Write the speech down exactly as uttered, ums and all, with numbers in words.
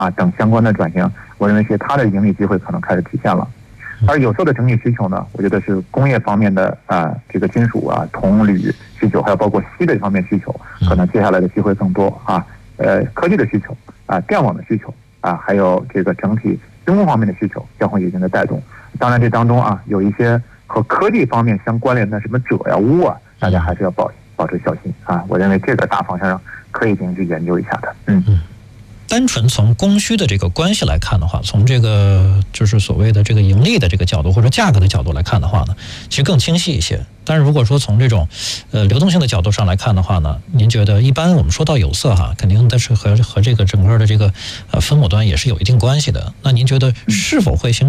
啊等相关的转型，我认为是它的盈利机会可能开始体现了。而有色的整体需求呢，我觉得是工业方面的啊这个金属啊铜铝需求，还有包括锡的方面需求，可能接下来的机会更多啊。呃，科技的需求啊，电网的需求啊，还有这个整体军工方面的需求将会有一定的带动。当然，这当中啊有一些和科技方面相关联的什么锗呀、钨啊，大家还是要保保持小心啊。我认为这个大方向上可以进行去研究一下的。嗯嗯。单纯从供需的这个关系来看的话，从这个就是所谓的这个盈利的这个角度或者价格的角度来看的话呢，其实更清晰一些。但是如果说从这种呃流动性的角度上来看的话呢，您觉得一般我们说到有色哈，肯定它是和和这个整个的这个呃分母端也是有一定关系的。那您觉得是否会形成